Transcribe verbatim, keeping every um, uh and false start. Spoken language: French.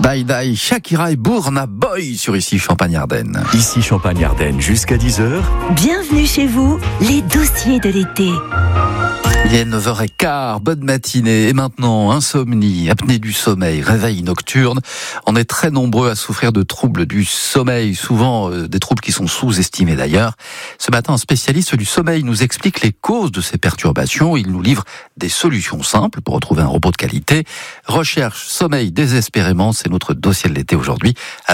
Daïdaï, Shakira et Burna Boy sur Ici Champagne-Ardenne. Ici Champagne-Ardenne jusqu'à dix heures. Bienvenue chez vous, les dossiers de l'été. Il est neuf heures quinze, bonne matinée. Et maintenant, insomnie, apnée du sommeil, réveil nocturne. On est très nombreux à souffrir de troubles du sommeil, souvent euh, des troubles qui sont sous-estimés d'ailleurs. Ce matin, un spécialiste du sommeil nous explique les causes de ces perturbations. Il nous livre des solutions simples pour retrouver un repos de qualité. Recherche sommeil désespérément, c'est notre dossier de l'été aujourd'hui.